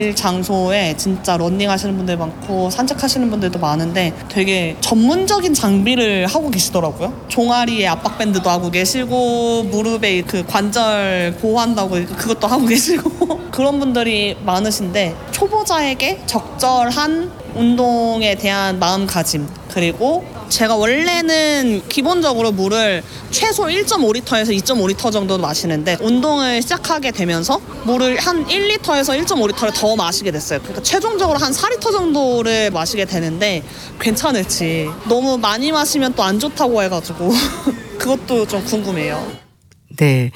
장소에 진짜 러닝하시는 분들 많고 산책하시는 분들도 많은데 되게 전문적인 장비를 하고 계시더라고요. 종아리에 압박밴드도 하고 계시고 무릎에 그 관절 보호한다고 그것도 하고 계시고 그런 분들이 많으신데 초보자에게 적절한 운동에 대한 마음가짐, 그리고 제가 원래는 기본적으로 물을 최소 1.5리터에서 2.5리터 정도 마시는데 운동을 시작하게 되면서 물을 한 1리터에서 1.5리터를 더 마시게 됐어요. 그러니까 최종적으로 한 4리터 정도를 마시게 되는데 괜찮을지, 너무 많이 마시면 또 안 좋다고 해가지고 그것도 좀 궁금해요. 네.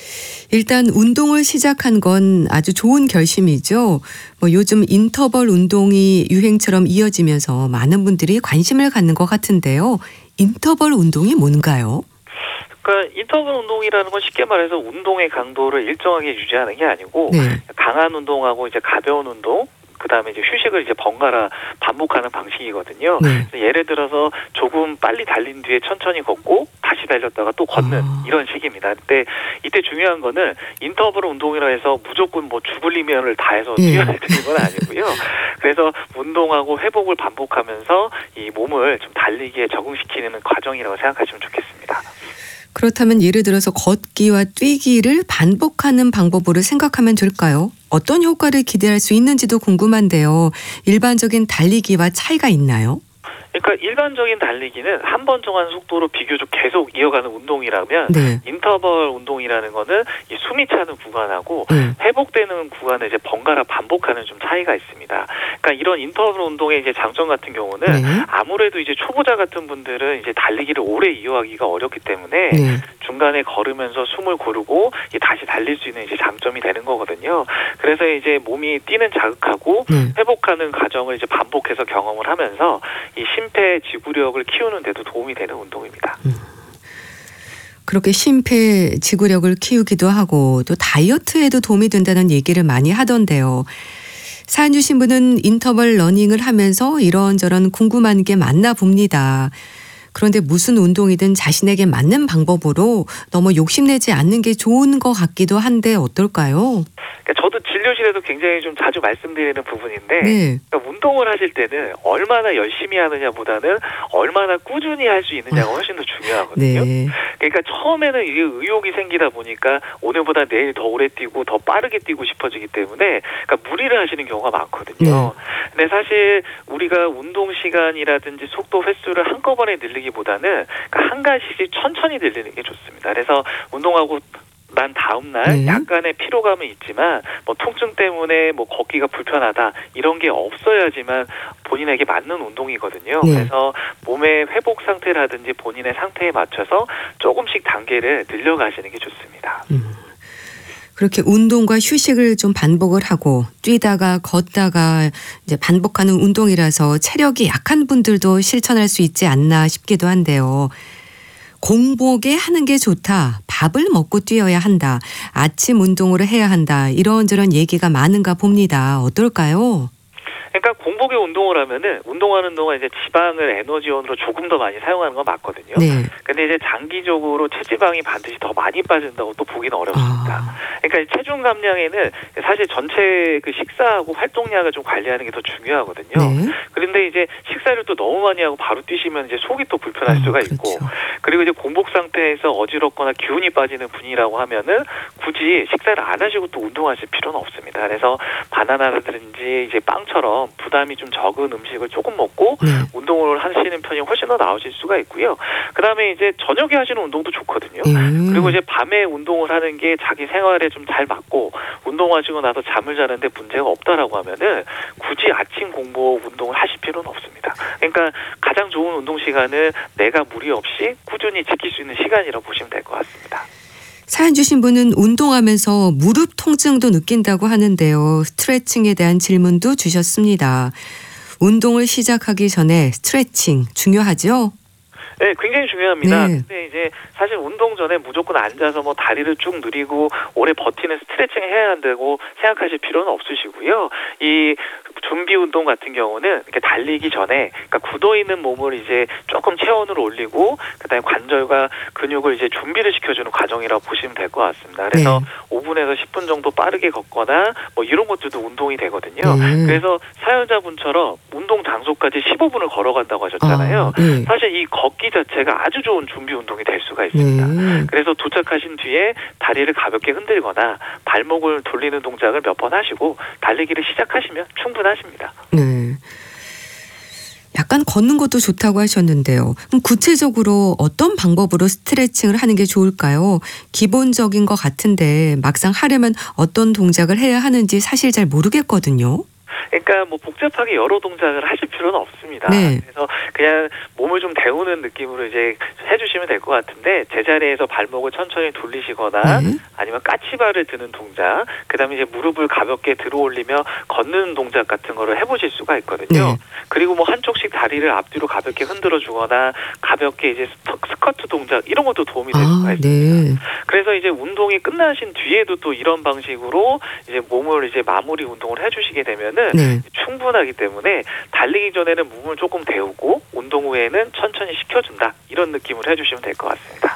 일단 운동을 시작한 건 아주 좋은 결심이죠. 요즘 인터벌 운동이 유행처럼 이어지면서 많은 분들이 관심을 갖는 것 같은데요. 인터벌 운동이 뭔가요? 그러니까 인터벌 운동이라는 건 쉽게 말해서 운동의 강도를 일정하게 유지하는 게 아니고 네. 강한 운동하고 이제 가벼운 운동, 그다음에 이제 휴식을 이제 번갈아 반복하는 방식이거든요. 네. 예를 들어서 조금 빨리 달린 뒤에 천천히 걷고 다시 달렸다가 또 걷는 이런 식입니다. 근데 이때 중요한 거는 인터벌 운동이라 해서 무조건 뭐 죽을 힘을 다해서 뛰어야 되는 건 아니고요. 그래서 운동하고 회복을 반복하면서 이 몸을 좀 달리기에 적응시키는 과정이라고 생각하시면 좋겠습니다. 그렇다면 예를 들어서 걷기와 뛰기를 반복하는 방법으로 생각하면 될까요? 어떤 효과를 기대할 수 있는지도 궁금한데요. 일반적인 달리기와 차이가 있나요? 그러니까 일반적인 달리기는 한 번 정한 속도로 비교적 계속 이어가는 운동이라면 네. 인터벌 운동이라는 거는 이 숨이 차는 구간하고 회복되는 구간을 이제 번갈아 반복하는 좀 차이가 있습니다. 그러니까 이런 인터벌 운동의 이제 장점 같은 경우는 아무래도 이제 초보자 같은 분들은 이제 달리기를 오래 이어가기가 어렵기 때문에 중간에 걸으면서 숨을 고르고 다시 달릴 수 있는 이제 장점이 되는 거거든요. 그래서 이제 몸이 뛰는 자극하고 회복하는 과정을 이제 반복해서 경험을 하면서 이 심폐지구력을 키우는 데도 도움이 되는 운동입니다. 그렇게 심폐지구력을 키우기도 하고 또 다이어트에도 도움이 된다는 얘기를 많이 하던데요. 사연 주신 분은 인터벌 러닝을 하면서 이런저런 궁금한 게 많나 봅니다. 그런데 무슨 운동이든 자신에게 맞는 방법으로 너무 욕심내지 않는 게 좋은 것 같기도 한데 어떨까요? 저도 진료실에도 굉장히 좀 자주 말씀드리는 부분인데 그러니까 운동을 하실 때는 얼마나 열심히 하느냐보다는 얼마나 꾸준히 할 수 있느냐가 훨씬 더 중요하거든요. 그러니까 처음에는 이게 의욕이 생기다 보니까 오늘보다 내일 더 오래 뛰고 더 빠르게 뛰고 싶어지기 때문에 그러니까 무리를 하시는 경우가 많거든요. 근데 사실 우리가 운동 시간이라든지 속도 횟수를 한꺼번에 늘리기보다는 그러니까 한 가지씩 천천히 늘리는 게 좋습니다. 그래서 운동하고 난 다음 날 약간의 피로감은 있지만 뭐 통증 때문에 뭐 걷기가 불편하다 이런 게 없어야지만 본인에게 맞는 운동이거든요. 그래서 몸의 회복 상태라든지 본인의 상태에 맞춰서 조금씩 단계를 늘려가시는 게 좋습니다. 그렇게 운동과 휴식을 좀 반복을 하고 뛰다가 걷다가 이제 반복하는 운동이라서 체력이 약한 분들도 실천할 수 있지 않나 싶기도 한데요. 공복에 하는 게 좋다. 밥을 먹고 뛰어야 한다. 아침 운동을 해야 한다. 이런저런 얘기가 많은가 봅니다. 어떨까요? 그러니까 공복에 운동을 하면은 운동하는 동안 이제 지방을 에너지원으로 조금 더 많이 사용하는 건 맞거든요. 근데 이제 장기적으로 체지방이 반드시 더 많이 빠진다고 또 보기는 어렵습니다. 그러니까 체중 감량에는 사실 전체 그 식사하고 활동량을 좀 관리하는 게 더 중요하거든요. 그런데 이제 식사를 또 너무 많이 하고 바로 뛰시면 이제 속이 또 불편할 수가 있고, 그리고 이제 공복 상태에서 어지럽거나 기운이 빠지는 분이라고 하면은 굳이 식사를 안 하시고 또 운동하실 필요는 없습니다. 그래서 바나나라든지 이제 빵처럼 부담이 좀 적은 음식을 조금 먹고 운동을 하시는 편이 훨씬 더 나으실 수가 있고요. 그다음에 이제 저녁에 하시는 운동도 좋거든요. 그리고 이제 밤에 운동을 하는 게 자기 생활에 좀 잘 맞고 운동하시고 나서 잠을 자는데 문제가 없다라고 하면은 굳이 아침 공복 운동을 하실 필요는 없습니다. 그러니까 가장 좋은 운동 시간은 내가 무리 없이 꾸준히 지킬 수 있는 시간이라고 보시면 될 것 같습니다. 사연 주신 분은 운동하면서 무릎 통증도 느낀다고 하는데요. 스트레칭에 대한 질문도 주셨습니다. 운동을 시작하기 전에 스트레칭 중요하죠? 네, 굉장히 중요합니다. 근데 이제 사실 운동 전에 무조건 앉아서 뭐 다리를 쭉 늘리고 오래 버티는 스트레칭을 해야 한다고 생각하실 필요는 없으시고요. 이 준비 운동 같은 경우는 이렇게 달리기 전에 그러니까 굳어 있는 몸을 이제 조금 체온으로 올리고 그다음에 관절과 근육을 이제 준비를 시켜주는 과정이라고 보시면 될 것 같습니다. 그래서 5분에서 10분 정도 빠르게 걷거나 뭐 이런 것들도 운동이 되거든요. 그래서 사연자분처럼 운동 장소까지 15분을 걸어간다고 하셨잖아요. 사실 이 걷기 자체가 아주 좋은 준비 운동이 될 수가 있습니다. 그래서 도착하신 뒤에 다리를 가볍게 흔들거나 발목을 돌리는 동작을 몇 번 하시고 달리기를 시작하시면 충분하십니다. 네. 약간 걷는 것도 좋다고 하셨는데요. 그럼 구체적으로 어떤 방법으로 스트레칭을 하는 게 좋을까요? 기본적인 것 같은데 막상 하려면 어떤 동작을 해야 하는지 사실 잘 모르겠거든요. 그러니까 뭐 복잡하게 여러 동작을 하실 필요는 없습니다. 네. 그래서 그냥 몸을 좀 데우는 느낌으로 이제 해주시면 될 것 같은데 제자리에서 발목을 천천히 돌리시거나 아니면 까치발을 드는 동작, 그다음에 이제 무릎을 가볍게 들어올리며 걷는 동작 같은 거를 해보실 수가 있거든요. 그리고 뭐 한쪽씩 다리를 앞뒤로 가볍게 흔들어주거나 가볍게 이제 스쿼트 동작 이런 것도 도움이 될 수가 있습니다. 그래서 이제 운동이 끝나신 뒤에도 또 이런 방식으로 이제 몸을 이제 마무리 운동을 해주시게 되면은 충분하기 때문에 달리기 전에는 몸을 조금 데우고 운동 후에는 천천히 식혀준다 이런 느낌을 해주시면 될 것 같습니다.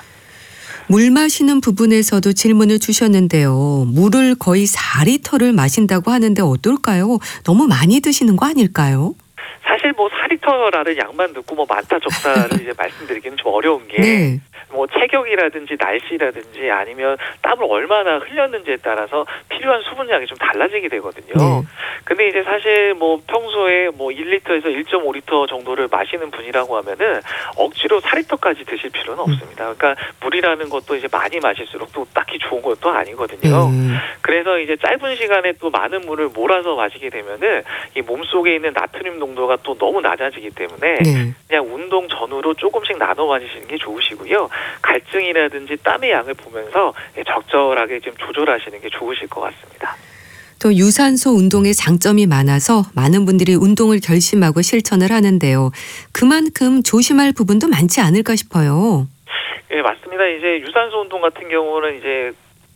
물 마시는 부분에서도 질문을 주셨는데요. 물을 거의 4리터를 마신다고 하는데 어떨까요? 너무 많이 드시는 거 아닐까요? 사실 뭐 4리터라는 양만 듣고 뭐 많다 적다를 이제 말씀드리기는 좀 어려운 게 뭐 체격이라든지 날씨라든지 아니면 땀을 얼마나 흘렸는지에 따라서 필요한 수분량이 좀 달라지게 되거든요. 근데 이제 사실 뭐 평소에 뭐 1리터에서 1.5리터 정도를 마시는 분이라고 하면은 억지로 4리터까지 드실 필요는 없습니다. 그러니까 물이라는 것도 이제 많이 마실수록 또 딱히 좋은 것도 아니거든요. 그래서 이제 짧은 시간에 또 많은 물을 몰아서 마시게 되면은 이 몸속에 있는 나트륨 농도가 또 너무 낮아지기 때문에 그냥 운동 전후로 조금씩 나눠 마시는 게 좋으시고요. 갈증이라든지 땀의 양을 보면서 적절하게 좀 조절하시는 게 좋으실 것 같습니다. 또 유산소 운동의 장점이 많아서 많은 분들이 운동을 결심하고 실천을 하는데요. 그만큼 조심할 부분도 많지 않을까 싶어요. 예, 맞습니다. 이제 유산소 운동 같은 경우는 이제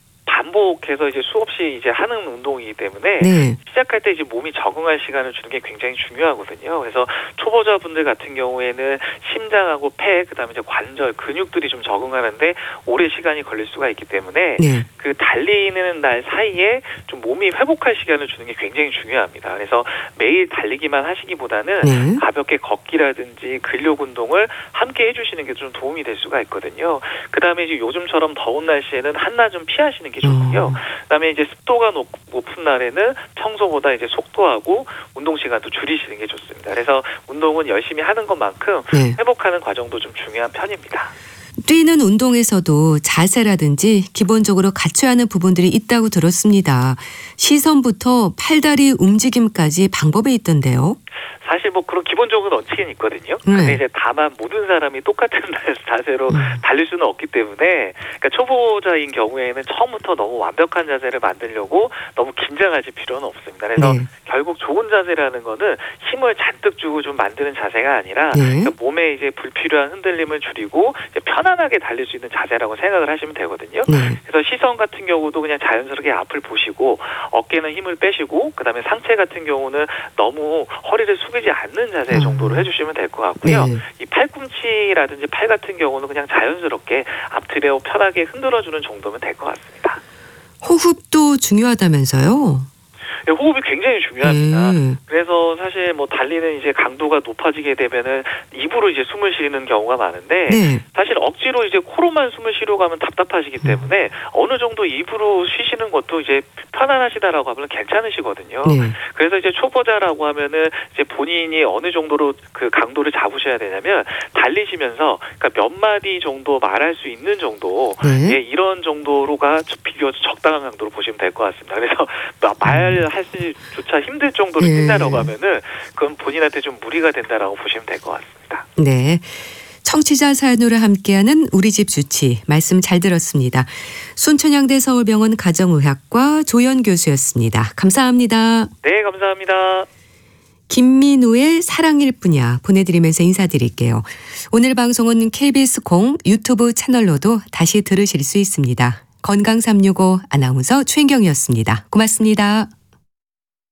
반복해서 이제 수없이 이제 하는 운동이기 때문에 시작할 때 이제 몸이 적응할 시간을 주는 게 굉장히 중요하거든요. 그래서 초보자분들 같은 경우에는 심장하고 폐, 그다음에 이제 관절, 근육들이 좀 적응하는데 오래 시간이 걸릴 수가 있기 때문에 그 달리는 날 사이에 좀 몸이 회복할 시간을 주는 게 굉장히 중요합니다. 그래서 매일 달리기만 하시기보다는 가볍게 걷기라든지 근력 운동을 함께 해주시는 게 좀 도움이 될 수가 있거든요. 그다음에 이제 요즘처럼 더운 날씨에는 한낮 좀 피하시는 게 좋고요. 그다음에 이제 습도가 높은 날에는 평소보다 이제 속도하고 운동 시간도 줄이시는 게 좋습니다. 그래서 운동은 열심히 하는 것만큼 회복하는 과정도 좀 중요한 편입니다. 뛰는 운동에서도 자세라든지 기본적으로 갖춰야 하는 부분들이 있다고 들었습니다. 시선부터 팔다리 움직임까지 방법이 있던데요. 사실 뭐 그런 기본적인 원칙은 있거든요. 근데 이제 다만 모든 사람이 똑같은 자세로 달릴 수는 없기 때문에 그러니까 초보자인 경우에는 처음부터 너무 완벽한 자세를 만들려고 너무 긴장하실 필요는 없습니다. 그래서 결국 좋은 자세라는 거는 힘을 잔뜩 주고 좀 만드는 자세가 아니라 그러니까 몸에 이제 불필요한 흔들림을 줄이고 이제 편안하게 달릴 수 있는 자세라고 생각을 하시면 되거든요. 그래서 시선 같은 경우도 그냥 자연스럽게 앞을 보시고 어깨는 힘을 빼시고 그다음에 상체 같은 경우는 너무 허리를 숙이지 않는 자세 정도로 해주시면 될 것 같고요. 이 팔꿈치라든지 팔 같은 경우는 그냥 자연스럽게 앞뒤로 편하게 흔들어주는 정도면 될 것 같습니다. 호흡도 중요하다면서요? 호흡이 굉장히 중요합니다. 그래서 사실 뭐 달리는 이제 강도가 높아지게 되면은 입으로 이제 숨을 쉬는 경우가 많은데 사실 억지로 이제 코로만 숨을 쉬려고 하면 답답하시기 때문에 어느 정도 입으로 쉬시는 것도 이제 편안하시다라고 하면 괜찮으시거든요. 그래서 이제 초보자라고 하면은 이제 본인이 어느 정도로 그 강도를 잡으셔야 되냐면 달리시면서 그러니까 몇 마디 정도 말할 수 있는 정도 이런 정도로가 비교적 적당한 강도로 보시면 될 것 같습니다. 그래서 말하시조차 힘들 정도로 뛴다라고 하면은 그건 본인한테 좀 무리가 된다라고 보시면 될 것 같습니다. 네. 청취자 사연으로 함께하는 우리 집 주치 말씀 잘 들었습니다. 순천향대 서울병원 가정의학과 조연 교수였습니다. 감사합니다. 네, 감사합니다. 김민우의 사랑일 뿐이야 보내드리면서 인사드릴게요. 오늘 방송은 KBS 공 유튜브 채널로도 다시 들으실 수 있습니다. 건강365 아나운서 최인경이었습니다. 고맙습니다.